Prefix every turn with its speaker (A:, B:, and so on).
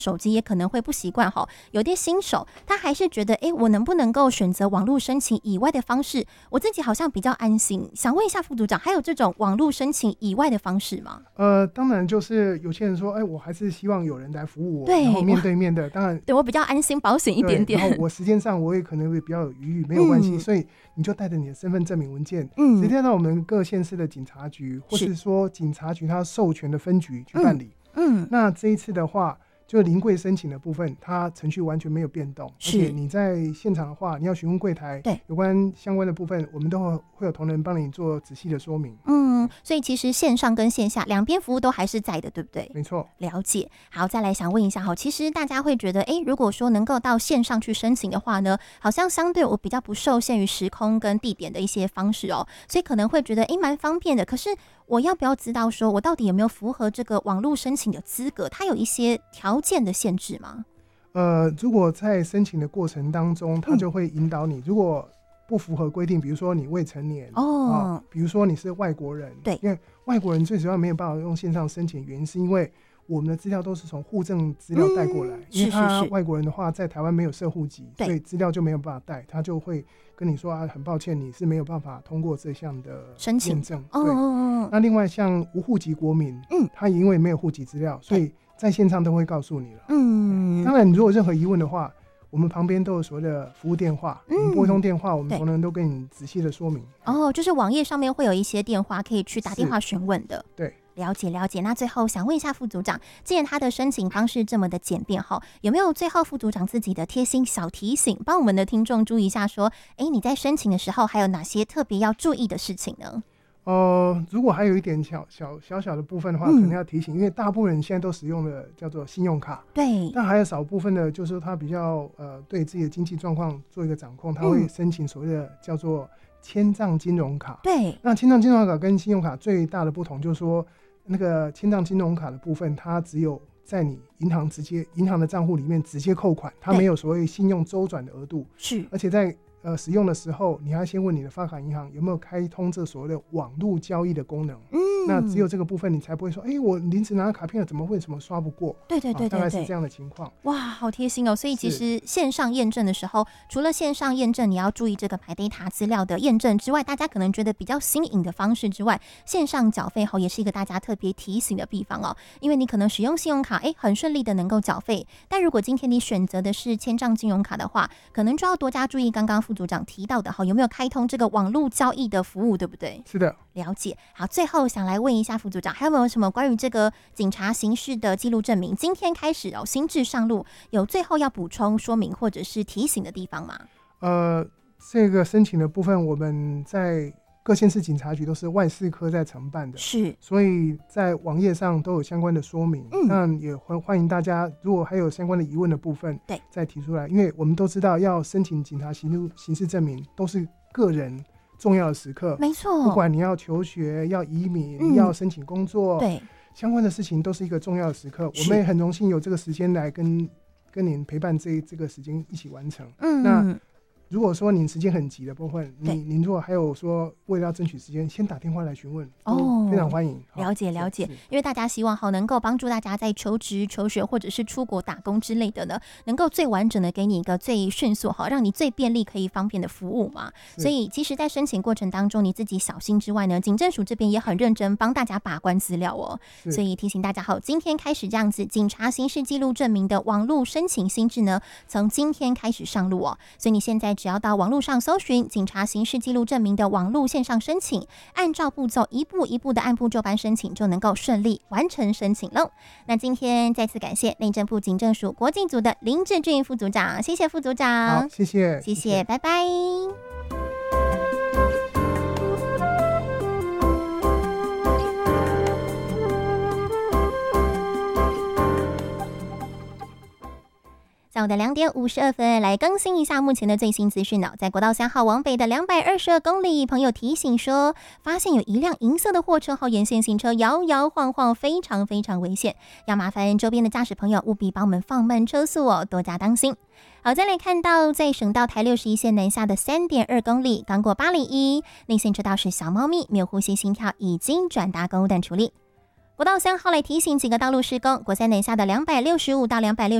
A: 手机也可能会不习惯哈，有些新手他还是觉得，我能不能够选择网络申请以外的方式，我自己好像比较安心。想问一下副组长，还有这种网络申请以外的方式吗？
B: 当然就是有些人说，我还是希望有人来服务我，
A: 对，
B: 然后面对面的，当然
A: 对我比较安心保险一点点。
B: 然后我时间上我也可能会比较有余裕，没有关系，所以你就带着你的身份证明文件，直接到我们各县市的警察局，或是说警察局他授权的分局去办理。那这一次的话，就临柜申请的部分，它程序完全没有变动，而且你在现场的话，你要询问柜台，对有关相关的部分，我们都会有同仁帮你做仔细的说明。
A: 所以其实线上跟线下两边服务都还是在的，对不对？
B: 没错，
A: 了解。好，再来想问一下哈，其实大家会觉得，如果说能够到线上去申请的话呢，好像相对我比较不受限于时空跟地点的一些方式哦，所以可能会觉得蛮方便的。可是我要不要知道说我到底有没有符合这个网络申请的资格？它有一些条件的限制吗？
B: 如果在申请的过程当中，它就会引导你，如果不符合规定，比如说你未成年比如说你是外国人，对，因为外国人最主要没有办法用线上申请，原因是因为我们的资料都是从户政资料带过来，因为他外国人的话在台湾没有设户籍，所以资料就没有办法带，他就会跟你说很抱歉，你是没有办法通过这项的申请验证。对，那另外像无户籍国民，他因为没有户籍资料，所以在线上都会告诉你了。当然你如果有任何疑问的话，我们旁边都有所谓的服务电话，我们拨一通电话，我们同仁都跟你仔细的说明。
A: 就是网页上面会有一些电话可以去打电话询问的。
B: 对，
A: 了解了解。那最后想问一下副组长，既然他的申请方式这么的简便哈，有没有最后副组长自己的贴心小提醒，帮我们的听众注意一下说，你在申请的时候还有哪些特别要注意的事情呢？
B: 如果还有一点小的部分的话，可能要提醒，因为大部分人现在都使用的叫做信用卡，
A: 对，
B: 但还有少部分的，就是他比较对自己的经济状况做一个掌控，他会申请所谓的叫做签账金融卡。
A: 对，
B: 那签账金融卡跟信用卡最大的不同就是说，那个签账金融卡的部分，它只有在你银行的账户里面直接扣款，它没有所谓信用周转的额度，是，而且在使用的时候，你还要先问你的发卡银行有没有开通这所谓的网络交易的功能。那只有这个部分，你才不会说，我临时拿到卡片了，怎么会什么刷不过？对，大概是这样的情况。
A: 哇，好贴心哦！所以其实线上验证的时候，除了线上验证你要注意这个MyData资料的验证之外，大家可能觉得比较新颖的方式之外，线上缴费也是一个大家特别提醒的地方哦。因为你可能使用信用卡，很顺利的能够缴费，但如果今天你选择的是签账金融卡的话，可能就要多加注意刚刚副组长提到的有没有开通这个网络交易的服务，对不对？
B: 是的，
A: 了解。好，最后想来问一下副组长，还有没有什么关于这个警察刑事的记录证明今天开始新制上路，有最后要补充说明或者是提醒的地方吗？
B: 这个申请的部分，我们在各县市警察局都是外事科在承办的，是，所以在网页上都有相关的说明。那也欢迎大家，如果还有相关的疑问的部分，对，再提出来，因为我们都知道要申请警察刑事证明都是个人重要的时刻，没错，不管你要求学、要移民、要申请工作，对，相关的事情都是一个重要的时刻。我们也很荣幸有这个时间来跟您陪伴这个时间一起完成。那如果说您时间很急的部分，您如果还有说为了要争取时间，先打电话来询问，非常欢迎。
A: 了解，因为大家希望能够帮助大家在求职、求学或者是出国打工之类的呢，能够最完整的给你一个最迅速让你最便利可以方便的服务嘛。所以其实在申请过程当中，你自己小心之外呢，警政署这边也很认真帮大家把关资料哦。所以提醒大家今天开始这样子，警察刑事记录证明的网络申请新制呢，从今天开始上路哦。所以你现在只要到网络上搜寻警察刑事记录证明的网络线上申请，按照步骤一步一步的按部就班申请，就能够顺利完成申请喽。那今天再次感谢内政部警政署国境组的林志俊副组长，谢谢副组长。
B: 好，谢谢，
A: 拜拜。下午的2点52分，来更新一下目前的最新资讯在国道3号往北的222公里，朋友提醒说，发现有一辆银色的货车沿线行车摇摇晃晃，非常非常危险，要麻烦周边的驾驶朋友务必帮我们放慢车速多加当心。好，再来看到在省道台61线南下的3.2公里，刚过801内线车道是小猫咪，没有呼吸心跳，已经转达公务段处理。 国道3号来提醒几个道路施工，国三南下的265到260